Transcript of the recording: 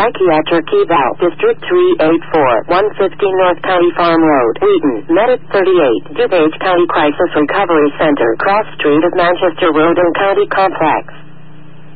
Psychiatric Eval, District 384, 150 North County Farm Road, Wheaton, Medic 38, DuPage County Crisis Recovery Center, Cross Street of Manchester Road and County Complex.